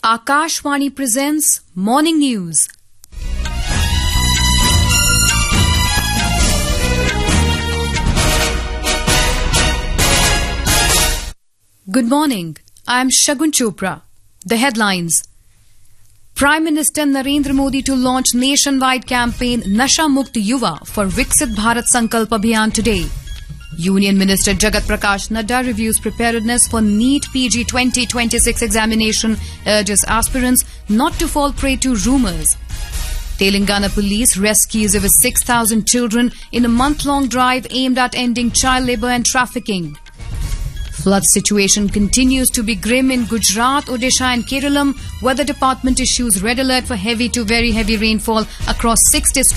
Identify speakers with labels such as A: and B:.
A: Akashvani presents Morning News. Good morning. I am Shagun Chopra. The headlines. Prime Minister Narendra Modi to launch nationwide campaign Nasha Mukt Yuva for Viksit Bharat Sankalp Abhiyan today. Union Minister Jagat Prakash Nadda reviews preparedness for NEET PG 2026 examination, urges aspirants not to fall prey to rumours. Telangana police rescues over 6,000 children in a month-long drive aimed at ending child labour and trafficking. Flood situation continues to be grim in Gujarat, Odisha and Kerala. Weather Department issues red alert for heavy to very heavy rainfall across 6 districts.